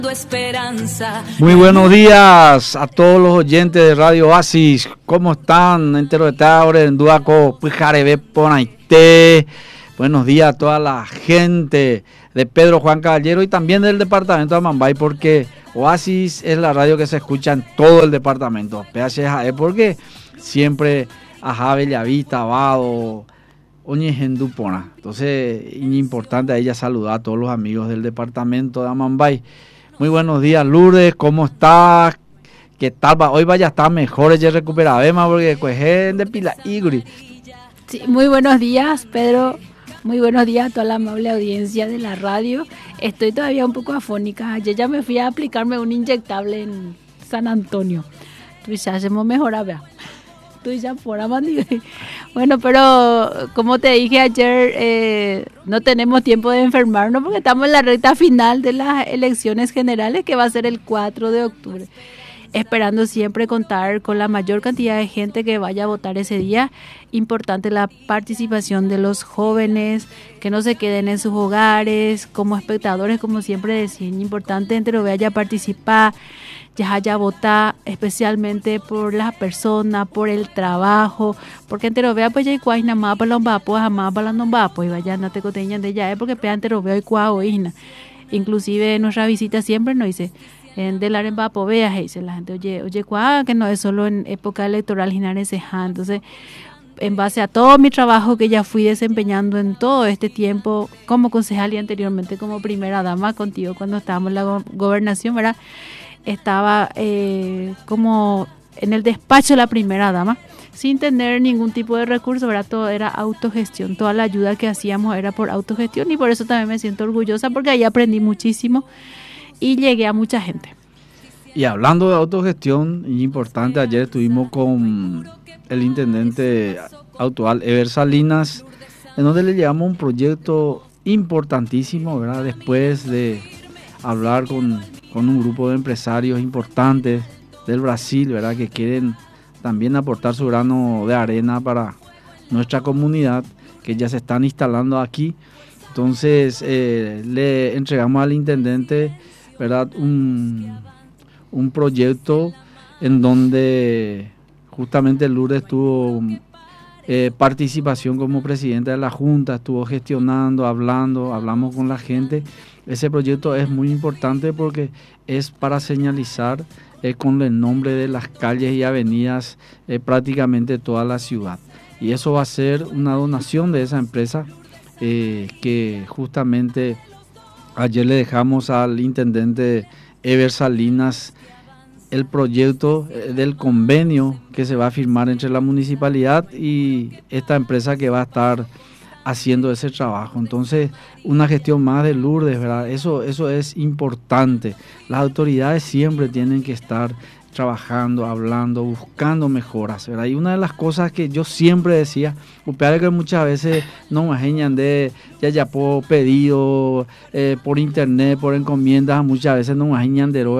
Esperanza. Muy buenos días a todos los oyentes de Radio Oasis. ¿Cómo están? Entero de Taure, en Duaco, Pujarebe, Ponaité. Buenos días a toda la gente de Pedro Juan Caballero y también del departamento de Amambay, porque Oasis es la radio que se escucha en todo el departamento. PHJE porque siempre ajá, Bellavista, Vado, Oñegendupona. Entonces, es importante a ella saludar a todos los amigos del departamento de Amambay. Muy buenos días, Lourdes, ¿cómo estás? ¿Qué tal? Hoy vaya a estar mejor, ella recupera Bema porque cogen de pila Iguri. Sí, muy buenos días, Pedro. Muy buenos días a toda la amable audiencia de la radio. Estoy todavía un poco afónica. Ayer ya me fui a aplicarme un inyectable en San Antonio. Pues ya hacemos mejor, vea. Bueno, pero como te dije ayer, no tenemos tiempo de enfermarnos porque estamos en la recta final de las elecciones generales, que va a ser el 4 de octubre. Esperando siempre contar con la mayor cantidad de gente que vaya a votar ese día. Importante la participación de los jóvenes, que no se queden en sus hogares como espectadores, como siempre decían. Importante entre los vaya a participar, ya haya votar, especialmente por las personas, por el trabajo, porque entre los vea pues ya igual nada más para los vapos, jamás para los vapos, y vaya no te coteñan de ya, porque pean entre los veo igual oína. Inclusive en nuestra visita siempre nos dice en del área vapo veas, dice la gente, oye cuá, que no es solo en época electoral entonces en base a todo mi trabajo que ya fui desempeñando en todo este tiempo como concejal y anteriormente como primera dama contigo cuando estábamos en la gobernación, ¿verdad? Estaba como en el despacho de la primera dama, sin tener ningún tipo de recurso, ¿verdad? Todo era autogestión, toda la ayuda que hacíamos era por autogestión y por eso también me siento orgullosa porque ahí aprendí muchísimo y llegué a mucha gente. Y hablando de autogestión, importante, ayer estuvimos con el intendente actual, Ever Salinas, en donde le llevamos un proyecto importantísimo, ¿verdad? Después de hablar con un grupo de empresarios importantes del Brasil, ¿verdad? Que quieren también aportar su grano de arena para nuestra comunidad, que ya se están instalando aquí. Entonces le entregamos al intendente, ¿verdad? Un proyecto en donde justamente Lourdes tuvo participación como presidenta de la Junta, estuvo gestionando, hablamos con la gente. Ese proyecto es muy importante porque es para señalizar con el nombre de las calles y avenidas prácticamente toda la ciudad. Y eso va a ser una donación de esa empresa que justamente ayer le dejamos al intendente Ever Salinas el proyecto del convenio que se va a firmar entre la municipalidad y esta empresa que va a estar haciendo ese trabajo. Entonces, una gestión más de Lourdes, ¿verdad? Eso es importante. Las autoridades siempre tienen que estar trabajando, hablando, buscando mejoras, ¿verdad? Y una de las cosas que yo siempre decía, que muchas veces no me enseñan de ya por pedido, por internet, por encomiendas, muchas veces no me enseñan de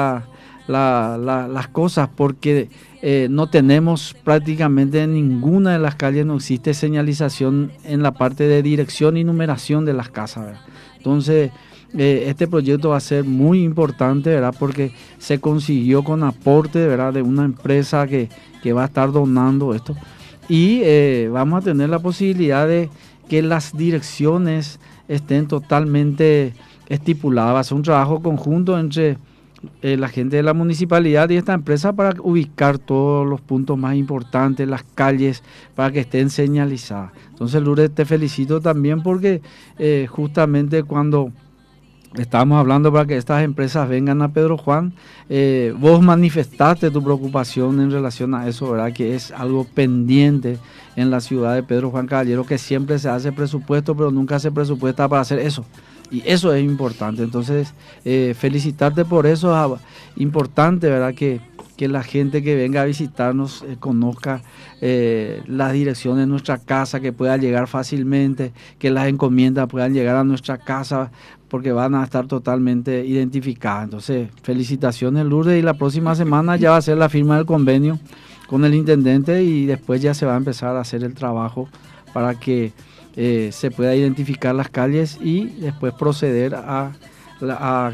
las cosas porque no tenemos prácticamente en ninguna de las calles, no existe señalización en la parte de dirección y numeración de las casas, ¿verdad? Entonces este proyecto va a ser muy importante, ¿verdad? Porque se consiguió con aporte, ¿verdad? De una empresa que va a estar donando esto y vamos a tener la posibilidad de que las direcciones estén totalmente estipuladas. Va a ser un trabajo conjunto entre la gente de la municipalidad y esta empresa para ubicar todos los puntos más importantes, las calles, para que estén señalizadas. Entonces, Lourdes, te felicito también porque justamente cuando estábamos hablando para que estas empresas vengan a Pedro Juan, vos manifestaste tu preocupación en relación a eso, ¿verdad? Que es algo pendiente en la ciudad de Pedro Juan Caballero, que siempre se hace presupuesto, pero nunca se presupuesta para hacer eso. Y eso es importante. Entonces, felicitarte por eso. Es importante, ¿verdad? Que la gente que venga a visitarnos conozca las direcciones de nuestra casa, que pueda llegar fácilmente, que las encomiendas puedan llegar a nuestra casa, porque van a estar totalmente identificadas. Entonces, felicitaciones, Lourdes, y la próxima semana ya va a ser la firma del convenio con el intendente y después ya se va a empezar a hacer el trabajo para que se pueda identificar las calles y después proceder a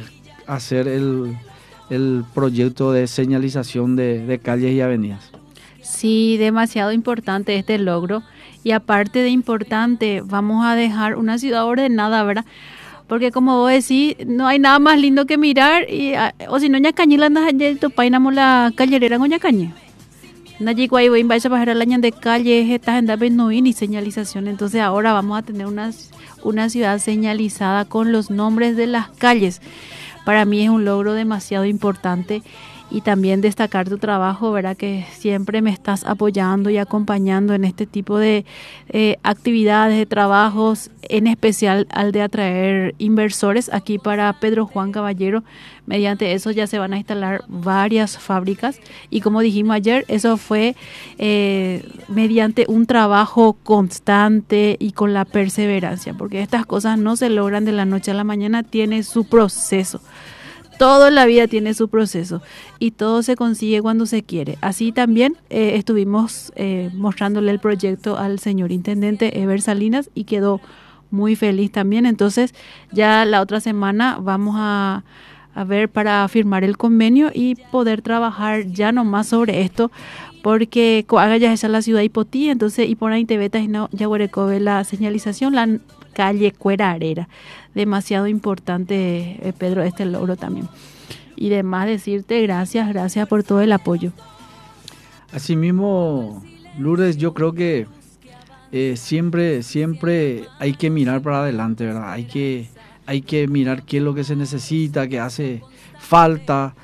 hacer el proyecto de señalización de calles y avenidas. Sí, demasiado importante este logro. Y aparte de importante, vamos a dejar una ciudad ordenada, ¿verdad? Porque como vos decís, no hay nada más lindo que mirar, o si no, ñacañi la andas allá, topainamos la callerera en ñacañi. Nayi guay voy a bajar la de calle, estas en y señalización. Entonces ahora vamos a tener una ciudad señalizada con los nombres de las calles. Para mí es un logro demasiado importante. Y también destacar tu trabajo, ¿verdad? Que siempre me estás apoyando y acompañando en este tipo de actividades, de trabajos, en especial al de atraer inversores aquí para Pedro Juan Caballero. Mediante eso ya se van a instalar varias fábricas y como dijimos ayer, eso fue mediante un trabajo constante y con la perseverancia, porque estas cosas no se logran de la noche a la mañana, tiene su proceso. Todo en la vida tiene su proceso y todo se consigue cuando se quiere. Así también estuvimos mostrándole el proyecto al señor intendente Ever Salinas y quedó muy feliz también. Entonces ya la otra semana vamos a ver para firmar el convenio y poder trabajar ya nomás sobre esto, porque Coaga ya es la ciudad hipotí, entonces y por ahí te vetas y no ya huerecobe la señalización, la calle Cuerarera. Demasiado importante, Pedro, este logro también. Y además decirte gracias por todo el apoyo. Asimismo, Lourdes, yo creo que siempre hay que mirar para adelante, ¿verdad? Hay que mirar qué es lo que se necesita, qué hace falta,